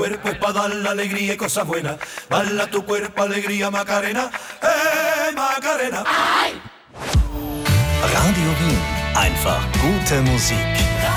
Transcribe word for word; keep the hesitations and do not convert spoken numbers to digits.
cuerpo es para dar la alegría y cosas buenas. Bala tu cuerpo, alegría, Macarena, eh, Macarena. Radio Wien, einfach gute Musik.